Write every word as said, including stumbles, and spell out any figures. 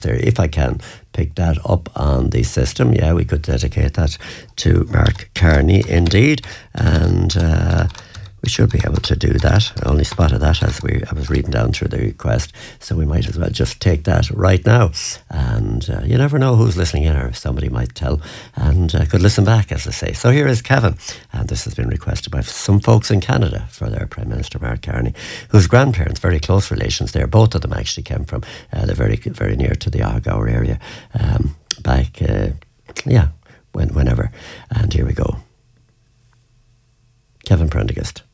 there. If I can pick that up on the system, yeah, we could dedicate that to Mark Carney indeed, and uh, we should be able to do that. I only spotted that as we I was reading down through the request, so we might as well just take that right now. And uh, you never know who's listening in, or somebody might tell and uh, could listen back, as I say. So here is Kevin, and this has been requested by some folks in Canada for their Prime Minister Mark Carney, whose grandparents, very close relations there, both of them actually came from, uh, they're very very near to the Argour area, um, back, uh, yeah, when, whenever. And here we go. Kevin Prendergast.